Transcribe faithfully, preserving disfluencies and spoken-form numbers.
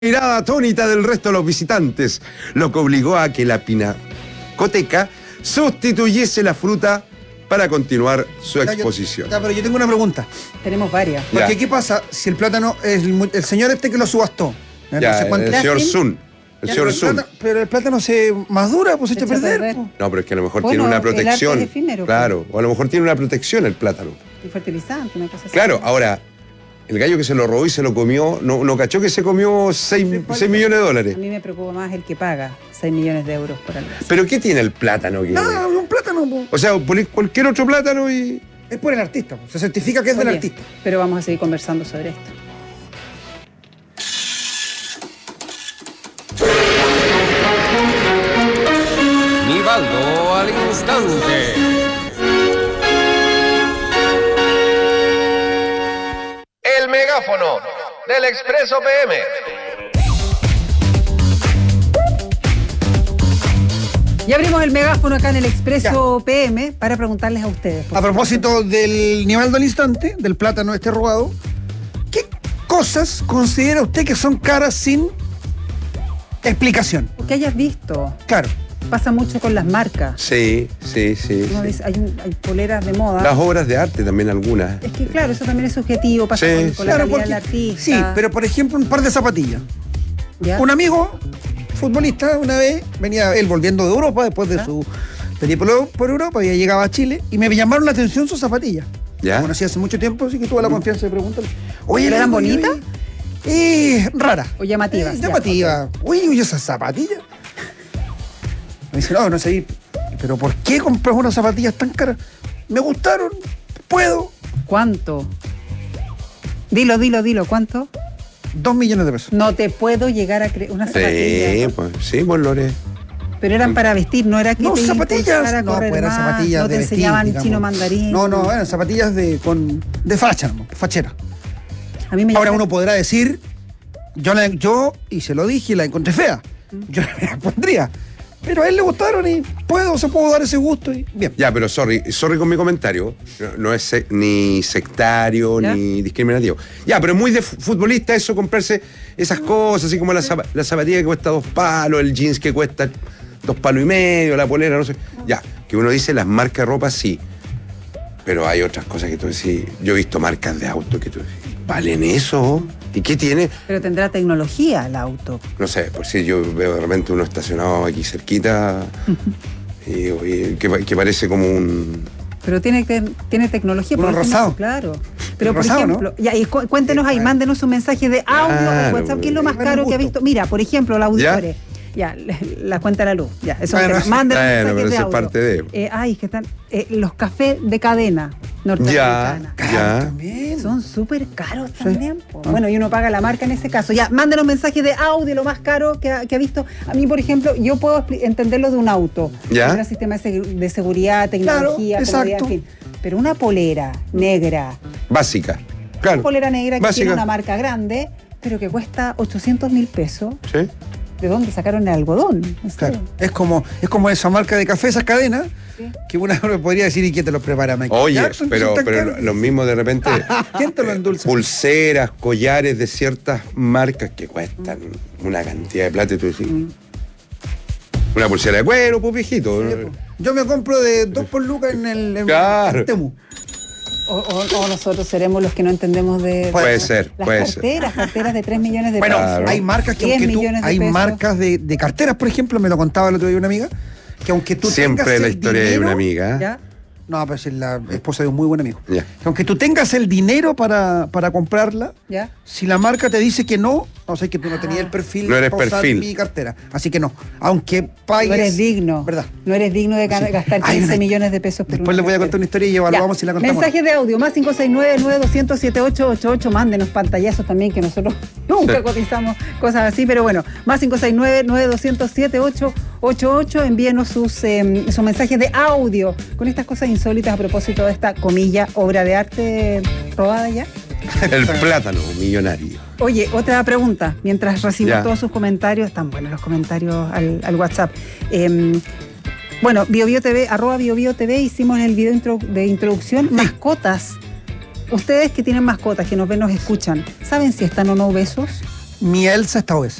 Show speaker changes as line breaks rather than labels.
Mirada atónita del resto de los visitantes, lo que obligó a que la pinacoteca sustituyese la fruta para continuar su
Ya, yo-
exposición.
Ya, pero yo tengo una pregunta.
Tenemos varias.
Ya.
Porque ¿qué pasa si el plátano es el, mu- el señor este que lo subastó? ¿eh?
Ya,
No sé cuánto-
el señor
¿Brasil?
Sun. El
Ya,
señor
pero, el
Sun.
plátano, pero el plátano se madura, pues se echa a
echa a
perder.
perder.
po.
No, pero es que a lo mejor
Bueno,
tiene una
el arte
protección.
es efímero,
Claro, o a lo mejor tiene una protección el plátano.
Y fertilizante, una cosa así.
Claro, ahora, el gallo que se lo robó y se lo comió, no, no cachó que se comió seis millones de
A
dólares.
mí me preocupa más el que paga seis millones de euros por algo así.
¿Pero qué tiene el plátano? Que...
No, un plátano, po.
O sea, ponés cualquier otro plátano y...
Es por el artista, po. Se certifica que es del
Oye,
artista.
Pero vamos a seguir conversando sobre esto.
Nivaldo al instante.
El megáfono del Expreso P M.
Y abrimos el megáfono acá en el Expreso P M para preguntarles a ustedes. por
A propósito del nivel del instante, del plátano este robado, ¿qué cosas considera usted que son caras sin explicación?
supuesto. Que hayas visto.
Claro.
Pasa mucho con las marcas.
Sí, sí, sí.
Uno
sí.
dice, hay, un- hay poleras de moda.
Las obras de arte también algunas.
Es que claro, eso también es subjetivo, pasa
Sí,
con,
sí.
con la
Claro,
calidad
porque-
del artista.
sí, pero por ejemplo, un par de zapatillas.
¿Ya?
Un amigo futbolista una vez venía él volviendo de Europa después de
¿Ah?
su periplo por Europa, había llegado a Chile y me llamaron la atención sus zapatillas.
¿Ya?
La conocí hace mucho tiempo, así que tuve la confianza de preguntarle. Oye,
¿Pero eran
le digo,
bonitas?
Eh, rara.
¿O llamativas?
Eh,
Ya,
llamativa. Uy, uy, esas zapatillas. Me dice, no, no sé, pero ¿por qué compras unas zapatillas tan caras? Me gustaron, puedo.
¿Cuánto? Dilo, dilo, dilo, ¿cuánto?
Dos millones de pesos.
No te puedo llegar a creer. Unas
Sí,
zapatillas.
pues, sí, pues Lore.
Pero eran para vestir, no era que
No,
te
zapatillas.
impulsara a
No,
correr
pues eran
más,
zapatillas
no
de
te
vestir,
enseñaban
digamos.
chino mandarín.
No, no, eran zapatillas de, con, de facha, ¿no? Fachera.
A mí me
Ahora
llama-
uno podrá decir, yo, la, yo y se lo dije, la encontré fea.
Mm.
Yo la pondría. Pero a él le gustaron y puedo, se puedo dar ese gusto y bien.
Ya, pero sorry, sorry con mi comentario. No, no es sec- ni sectario
¿Ya?
ni discriminativo. Ya, pero es muy de fu- futbolista eso, comprarse esas cosas, así como la, zapa- la zapatilla que cuesta dos palos, el jeans que cuesta dos palos y medio, la polera, no sé. Ya, que uno dice las marcas de ropa, sí. Pero hay otras cosas que tú decís. Yo he visto marcas de auto que tú decís, ¿valen eso? ¿Y qué tiene?
Pero tendrá tecnología el auto.
No sé, por si yo veo de repente uno estacionado aquí cerquita y, y que, que parece como un...
Pero tiene, que- tiene tecnología.
Uno
por último,
rosado.
Claro. Pero por
Rosado, ¿no?
ejemplo, ya, y cu- cuéntenos ahí,
Claro.
mándenos un mensaje de audio
Claro,
o WhatsApp, ¿qué es lo más
bueno,
caro que ha
gusto.
visto? Mira, por ejemplo, los auditores. Ya, la cuenta de la luz. Ya, eso es un
Bueno,
tema. Mándenos
bueno,
mensajes
pero
de
eso es
audio.
parte de-
Eh, ay, que están. eh, los cafés de cadena norteamericana.
Ya,
Claro,
ya.
también.
Son súper caros también. po. Bueno, y uno paga la marca en ese caso. Ya, mándenos mensajes de audio, lo más caro que ha, que ha visto. A mí, por ejemplo, yo puedo expli- entenderlo de un auto.
Ya.
Tendrá sistema de, segu- de seguridad, tecnología,
Claro,
comodidad,
exacto.
en fin. Pero una polera negra,
Básica. Claro.
una polera negra que
Básica.
tiene una marca grande, pero que cuesta ochocientos mil pesos.
Sí.
¿De dónde sacaron el algodón? No sé.
Claro. Es como, es como esa marca de café, esas cadenas,
Sí.
que una me podría decir, ¿y quién te los prepara, Michael
Oye,
Jackson?
pero,
Son tan
pero
caros.
los mismos de repente...
¿Quién te lo endulza?
Pulseras, collares de ciertas marcas que cuestan una cantidad de plata y tú decís... Una pulsera de cuero, pues viejito.
Sí, po. Yo me compro de dos por lucas en el en
Claro.
en Temu.
O, o- o nosotros seremos los que no entendemos de.
Puede
de-
ser,
Las
puede ser.
carteras, carteras de tres millones de
Bueno,
pesos.
Claro.
hay marcas que
diez
aunque tú,
millones de
hay
pesos.
marcas de, de carteras, por ejemplo, me lo contaba el otro día una amiga, que aunque tú
Siempre
tengas
la
el
historia de
dinero-
una amiga.
¿Ya?
No, pero es la esposa de un muy buen amigo.
Ya.
Que aunque tú tengas el dinero para, para comprarla,
¿Ya?
si la marca te dice que no, no sé que tú no tenías el
Ah.
perfil
No eres
para usar
perfil.
mi cartera. Así que no. Aunque pagues.
No eres digno.
¿Verdad?
No eres digno de ga-
Sí.
gastar
Hay
quince
una-
millones de pesos por
Después les voy a contar una historia y
Ya.
evaluamos si la contamos.
Mensajes de audio, más cinco seis nueve, nueve dos cero siete ocho ocho ocho. Mándenos pantallazos también, que nosotros nunca
Sí.
cotizamos cosas así, pero bueno, más cinco seis nueve, nueve dos cero siete ocho ocho ocho. Envíenos sus, eh, sus mensajes de audio con estas cosas insólitas a propósito de esta, comilla, obra de arte robada ya.
El plátano millonario.
Oye, otra pregunta, mientras recibimos
Ya.
todos sus comentarios, están buenos los comentarios al, al WhatsApp. Eh, bueno, BioBio T V, arroba BioBio T V, hicimos en el video intro- de introducción mascotas. Ustedes que tienen mascotas, que nos ven, nos escuchan, ¿saben si están o no obesos?
Mi Elsa está obesa.